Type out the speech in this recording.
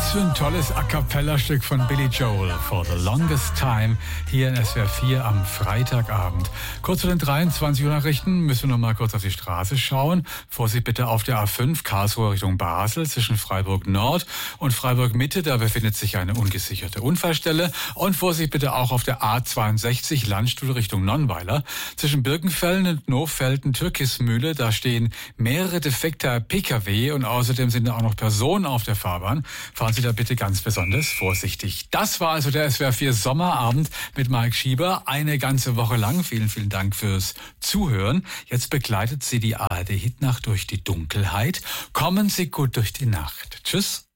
Was für ein tolles A-Cappella-Stück von Billy Joel, For the Longest Time, hier in SWR 4 am Freitagabend. Kurz vor den 23 Uhr Nachrichten müssen wir noch mal kurz auf die Straße schauen. Vorsicht bitte auf der A5 Karlsruhe Richtung Basel zwischen Freiburg Nord und Freiburg Mitte. Da befindet sich eine ungesicherte Unfallstelle. Und Vorsicht bitte auch auf der A62 Landstuhl Richtung Nonnweiler zwischen Birkenfällen und Nofelden-Türkismühle. Da stehen mehrere defekte Pkw und außerdem sind da auch noch Personen auf der Fahrbahn. Fahren Sie da bitte ganz besonders vorsichtig. Das war also der SWR 4 Sommerabend mit Mike Schieber. Eine ganze Woche lang. Vielen, vielen Dank fürs Zuhören. Jetzt begleitet Sie die ARD Hitnacht durch die Dunkelheit. Kommen Sie gut durch die Nacht. Tschüss.